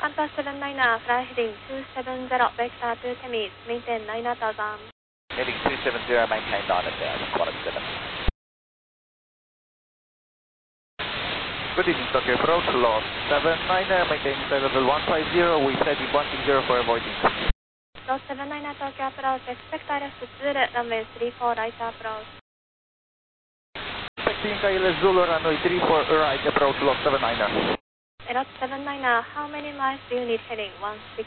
Qantas 799, fly heading 270, vector to Temis, maintain 9000. Heading 270, maintain 9000, Qantas 7. Good evening, Tokyo approach, lost 79er, maintaining flight level 150, we set in 160 for avoiding. Lost 799, Tokyo approach, expect ILS Zulu, runway 34, right approach. Expecting ILS Zulu, runway 34, right approach, lost 79er. Lost 799, how many miles do you need heading 160?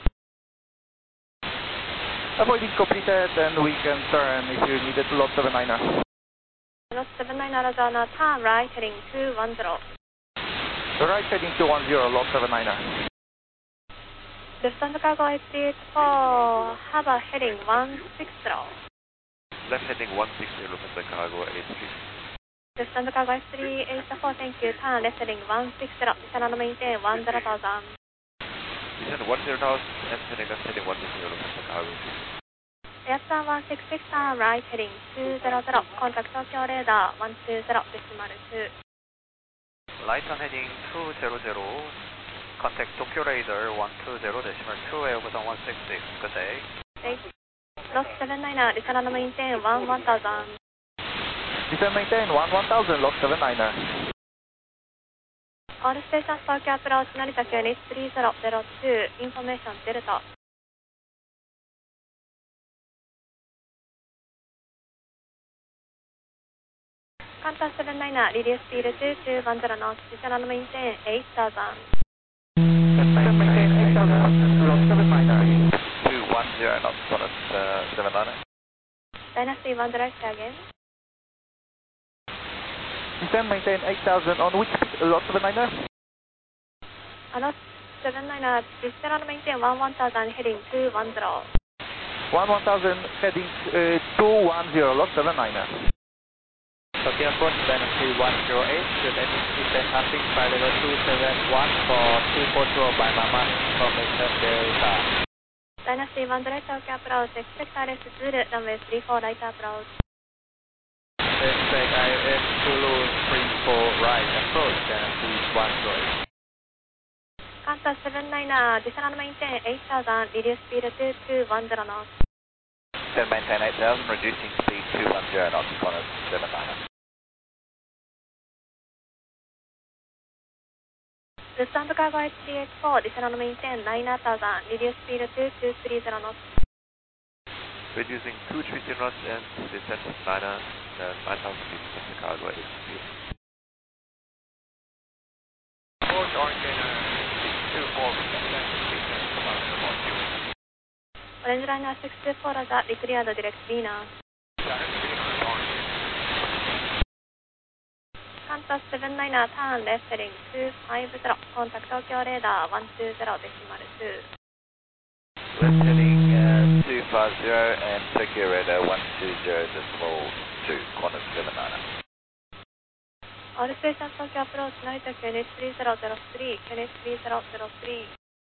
Avoiding completed, and we can turn if you needed to lost 79er. Lost 799, Rosanna, turn right heading 210. Right heading 210, lost 79er. Lufthansa Cargo 834, have a heading 160. Left heading 160, Lufthansa Cargo 83. Lufthansa Cargo 384, thank you, turn left heading 160, descend and maintain 10,000. Descend 10,000, and heading left heading 160, Lufthansa Cargo 83. Airplan 166, turn right heading 200, contact Tokyo radar 120.2. Light on heading 200, contact Tokyo radar 120.2, Airplan 166, good day. Lost 799, descend and maintain 1000. Descend maintain 1000, lost 79er. All stations Tokyo approach, Narita unit 3002, information Delta. Qantas 799, reduce speed to 210 knots, descend and maintain 8000. Descend maintain 8000, lost 79er. 210 knots, Qantas 799. Dynasty 1 direct again. Descend maintain 8000, on which speed, lost 79er? Lost 799, descend and maintain 1000, heading 210. 1000, heading 210, lost 79er. Tokyo approach, Dynasty 108, should descend passing by level 271 for 240 by Mama, information Delta. Dynasty 1 direct Tokyo approach, expect ILS Zulu, runway 34, right approach. Expect ILS Zulu 34, right approach, Dynasty 108. Qantas 799, descend and maintain 8000, reduce speed to 210 knots. Descend maintain 8000, reducing speed 210 knots, Qantas 799. Lufthansa Cargo 8384, descend and maintain 9000, reduce speed to 230 knots. Reducing 230 knots and descend 9000 feet, Lufthansa Cargo 8384. Approach Orange 624, Orange Liner 624, Roger, declared direct Venus. Qantas 799, turn left heading 250, contact Tokyo radar 120.2. Left heading 250 and Tokyo radar 120.2, Qantas 799. All stations Tokyo approach, Narita unit 3003, unit 3003.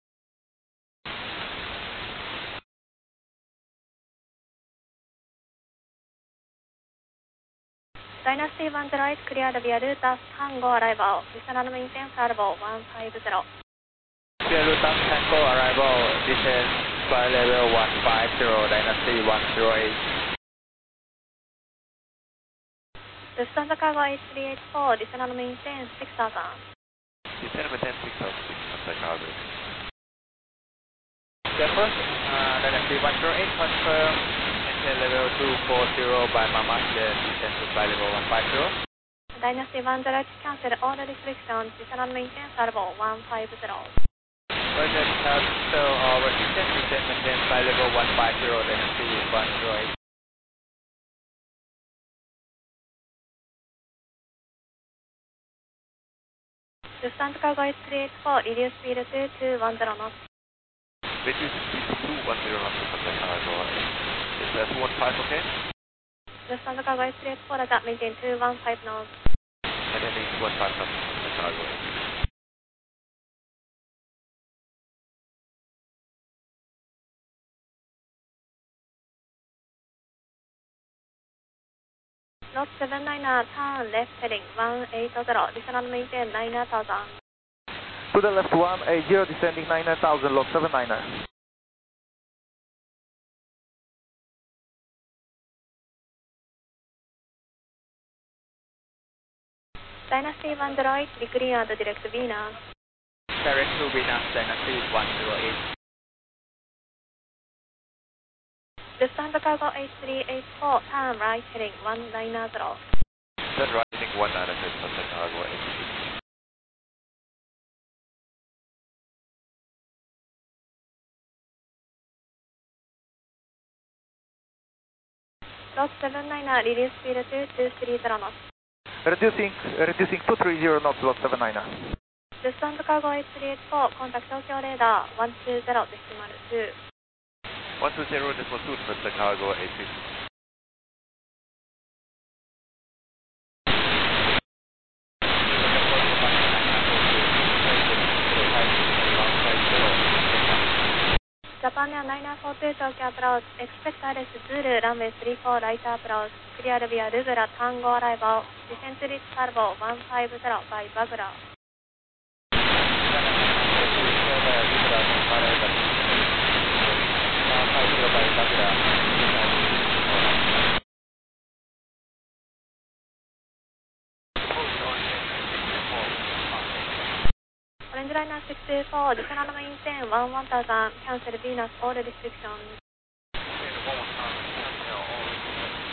Dynasty 108, cleared via Lutas Tango arrival, descend and maintain flight level 150. Via Lutas Tango arrival, descend flight level 150, Dynasty 108. Lufthansa Cargo 8384, descend and maintain 6000. Descend and maintain 6000, Lufthansa Cargo. Approach, Dynasty 108, confirm. Level 240 by Mama, then descend to flight level 150. Dynasty 108, cancel all restrictions, descend and maintain flight level 150. Roger, cancel all restrictions, descend maintain flight level 150, Dynasty 108. Lufthansa Cargo 8384, reduce speed to 210 knots. Reduce speed to 210 knots, Lufthansa Cargo. Is that 215 okay? Lufthansa Cargo 8384, Roger, maintain 215 knots. Maintaining 215 knots, Lufthansa Cargo. Lost 799, turn left heading 180, descend and maintain 9000. To the left 180 descending 9000, log 79er. Dynasty 108, be cleared direct Venus. Direct to Venus, Dynasty 108. Descend cargo 8384, turn right heading 190. Turn right heading 190, descend cargo 83. Loss 79er, release speed 2230 knots. Reducing 230 knots, log 79er. Descend cargo 8384, contact Tokyo radar 120 decimal 2. 120 decimal 2, descend cargo 83. Japan Air 942 Tokyo approach, expect ILS Zulu, runway 34 right approach, clear via Lugura, Tango arrival, descent to reach Salvo 150 by Bagura. Orange Liner 624, descend on main 10, 1000, cancel Venus, all restrictions.